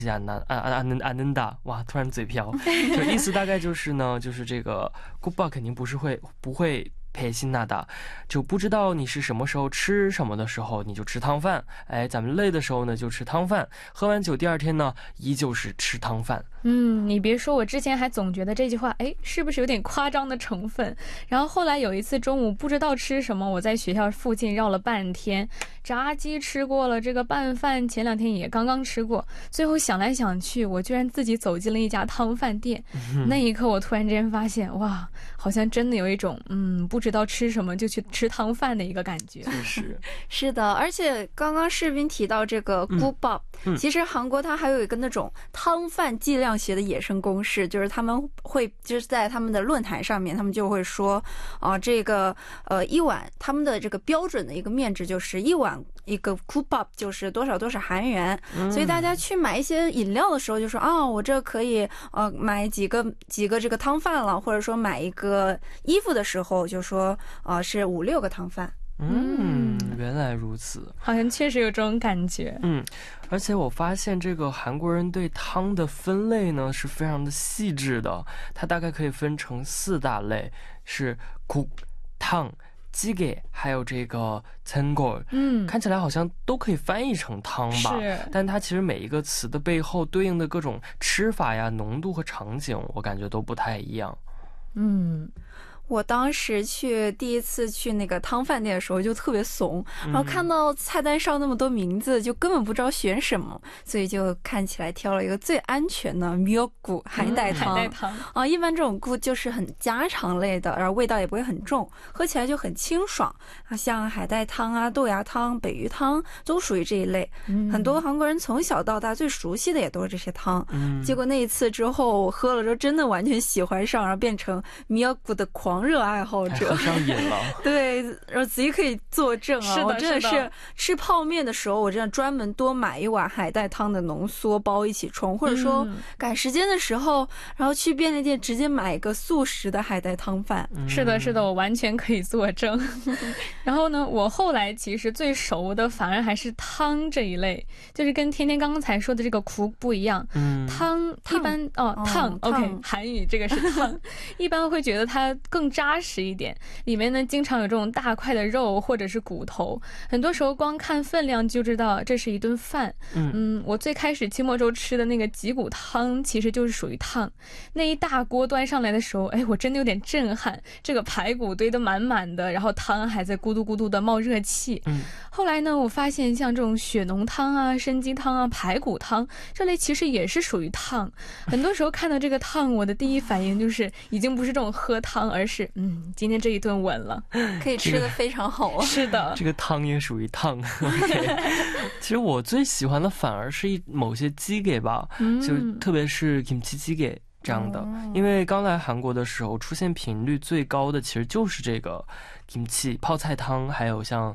않는다. 哇，突然嘴瓢。就意思大概就是呢，就是这个 국밥 肯定不会 陪辛纳达，就不知道你是什么时候吃什么的时候你就吃汤饭，哎，咱们累的时候呢就吃汤饭，喝完酒第二天呢依旧是吃汤饭。 你别说，我之前还总觉得这句话是不是有点夸张的成分，然后后来有一次中午不知道吃什么，我在学校附近绕了半天，炸鸡吃过了，这个拌饭前2天也刚刚吃过，最后想来想去我居然自己走进了一家汤饭店。那一刻我突然之间发现，哇，好像真的有一种不知道吃什么就去吃汤饭的一个感觉。 是的，而且刚刚士兵提到这个 국밥，其实韩国它还有一个那种汤饭计量学的野生公式，就是他们会就是在他们的论坛上面他们就会说这个一碗他们的这个标准的一个面值就是一碗一个 국밥就是多少多少韩元，所以大家去买一些饮料的时候就说我这可以买几个这个汤饭了，或者说买一个衣服的时候就说是5-6个汤饭。 原来如此， 好像确实有这种感觉。 而且我发现这个韩国人对汤的分类呢是非常的细致的，它大概可以分成4大类，是국、汤、찌개还有这个전골。看起来好像都可以翻译成汤吧，但它其实每一个词的背后对应的各种吃法呀、浓度和场景我感觉都不太一样。 我当时第一次去那个汤饭店的时候就特别怂，然后看到菜单上那么多名字就根本不知道选什么，所以就看起来挑了一个最安全的미역국海带汤。一般这种국就是很家常类的，然后味道也不会很重，喝起来就很清爽，像海带汤啊、豆芽汤、北鱼汤都属于这一类。很多韩国人从小到大最熟悉的也都是这些汤。结果那一次之后我喝了之后真的完全喜欢上，然后变成미역국的狂热爱好者， 喝上瘾了。 对，然后自己可以作证啊，我真的是吃泡面的时候我真的专门多买一碗海带汤的浓缩包一起冲，或者说赶时间的时候然后去便利店直接买一个速食的海带汤饭。 是的是的，我完全可以作证。然后呢，我后来其实最熟的反而还是汤这一类，就是跟天天刚才说的这个국不一样。汤一般汤 OK， 韩语这个是汤一般会觉得它更扎实一点，里面呢经常有这种大块的肉或者是骨头，很多时候光看分量就知道这是一顿饭。我最开始期末周吃的那个脊骨汤其实就是属于汤，那一大锅端上来的时候我真的有点震撼，这个排骨堆得满满的，然后汤还在咕嘟咕嘟的冒热气。后来呢我发现像这种血浓汤啊、参鸡汤啊、排骨汤这类其实也是属于汤，很多时候看到这个汤我的第一反应就是已经不是这种喝汤，而是今天这一顿稳了， 可以吃得非常好啊。 是的， 这个汤也属于汤。其实我最喜欢的反而是某些鸡给吧，就特别是 김치鸡给这样的，因为刚来韩国的时候出现频率最高的其实就是这个 김치泡菜汤，还有像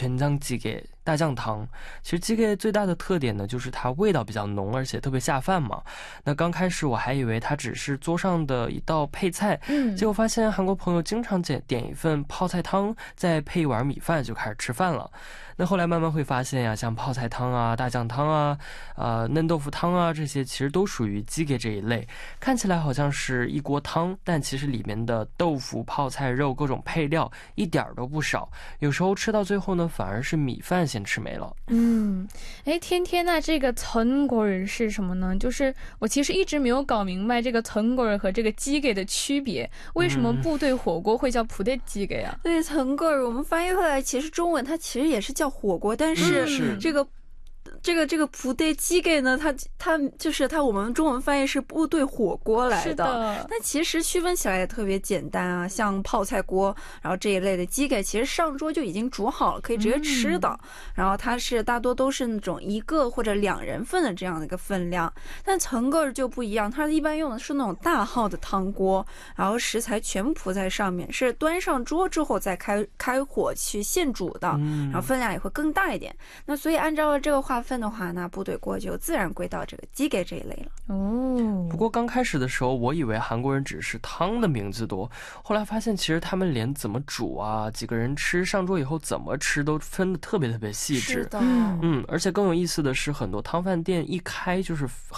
된장찌개大酱汤。其实鸡给最大的特点呢就是它味道比较浓，而且特别下饭嘛。那刚开始我还以为它只是桌上的一道配菜，结果发现韩国朋友经常点一份泡菜汤，再配一碗米饭就开始吃饭了。那后来慢慢会发现呀，像泡菜汤啊、大酱汤啊、嫩豆腐汤啊，这些其实都属于鸡给这一类。看起来好像是一锅汤，但其实里面的豆腐、泡菜、肉各种配料一点都不少，有时候吃到最后呢反而是米饭先吃没了。 天天呢这个전골是什么呢？就是我其实一直没有搞明白这个전골和这个鸡给的区别，为什么部队火锅会叫부대찌개啊？ 对，전골我们翻译回来其实中文它其实也是叫火锅，但是这个部队鸡给呢，它就是我们中文翻译是部队火锅来的。但其实区分起来也特别简单啊，像泡菜锅，然后这一类的鸡给其实上桌就已经煮好了，可以直接吃的。然后它是大多都是那种1个或者2人份的这样的一个分量。但전골就不一样，它一般用的是那种大号的汤锅，然后食材全部铺在上面，是端上桌之后再开火去现煮的，然后分量也会更大一点。那所以按照这个划分份的话，那部队锅就自然归到这个鸡给这一类了。 哦， 不过刚开始的时候，我以为韩国人只是汤的名字多，后来发现其实他们连怎么煮啊，几个人吃，上桌以后怎么吃都分得特别特别细致。 是的， 而且更有意思的是，很多汤饭店一开就是